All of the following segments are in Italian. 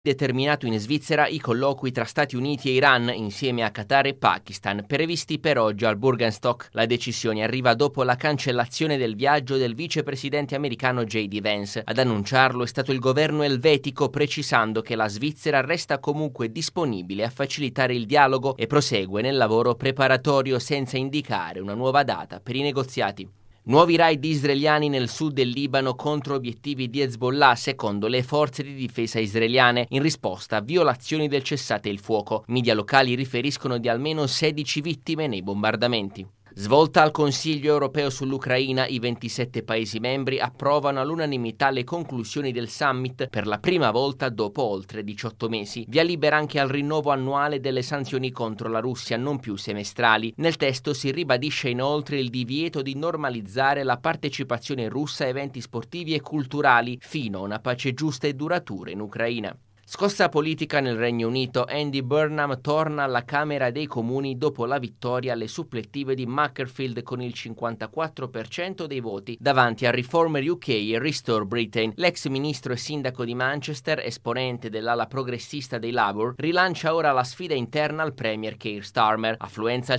Determinato in Svizzera i colloqui tra Stati Uniti e Iran insieme a Qatar e Pakistan, previsti per oggi al Bürgenstock. La decisione arriva dopo la cancellazione del viaggio del vicepresidente americano J.D. Vance. Ad annunciarlo è stato il governo elvetico, precisando che la Svizzera resta comunque disponibile a facilitare il dialogo e prosegue nel lavoro preparatorio senza indicare una nuova data per i negoziati. Nuovi raid israeliani nel sud del Libano contro obiettivi di Hezbollah, secondo le forze di difesa israeliane, in risposta a violazioni del cessate il fuoco. Media locali riferiscono di almeno 16 vittime nei bombardamenti. Svolta al Consiglio europeo sull'Ucraina, i 27 Paesi membri approvano all'unanimità le conclusioni del summit per la prima volta dopo oltre 18 mesi. Via libera anche al rinnovo annuale delle sanzioni contro la Russia, non più semestrali. Nel testo si ribadisce inoltre il divieto di normalizzare la partecipazione russa a eventi sportivi e culturali fino a una pace giusta e duratura in Ucraina. Scossa politica nel Regno Unito, Andy Burnham torna alla Camera dei Comuni dopo la vittoria alle suppletive di Macclesfield con il 54% dei voti davanti a Reformer UK e Restore Britain. L'ex ministro e sindaco di Manchester, esponente dell'ala progressista dei Labour, rilancia ora la sfida interna al premier Keir Starmer. Affluenza al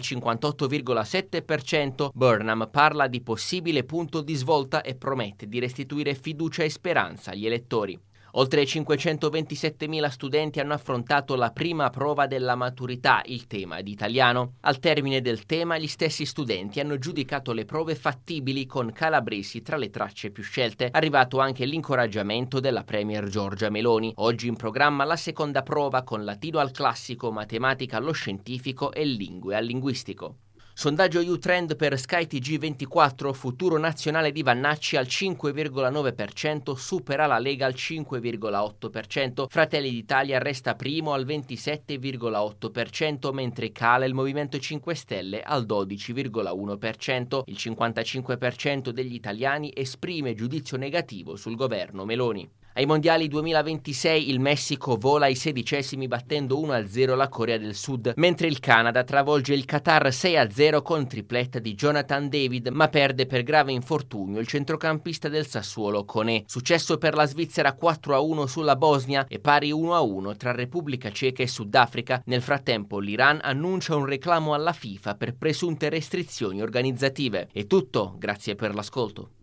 58,7%, Burnham parla di possibile punto di svolta e promette di restituire fiducia e speranza agli elettori. Oltre 527.000 studenti hanno affrontato la prima prova della maturità, il tema di italiano. Al termine del tema, gli stessi studenti hanno giudicato le prove fattibili con Calabresi tra le tracce più scelte. Arrivato anche l'incoraggiamento della premier Giorgia Meloni. Oggi in programma la seconda prova con latino al classico, matematica allo scientifico e lingue al linguistico. Sondaggio U-Trend per Sky TG24, futuro nazionale di Vannacci al 5,9%, supera la Lega al 5,8%, Fratelli d'Italia resta primo al 27,8%, mentre cala il Movimento 5 Stelle al 12,1%. Il 55% degli italiani esprime giudizio negativo sul governo Meloni. Ai mondiali 2026 il Messico vola ai 16esimi battendo 1-0 la Corea del Sud, mentre il Canada travolge il Qatar 6-0 con tripletta di Jonathan David, ma perde per grave infortunio il centrocampista del Sassuolo Koné. Successo per la Svizzera 4-1 sulla Bosnia e pari 1-1 tra Repubblica Ceca e Sudafrica. Nel frattempo l'Iran annuncia un reclamo alla FIFA per presunte restrizioni organizzative. È tutto, grazie per l'ascolto.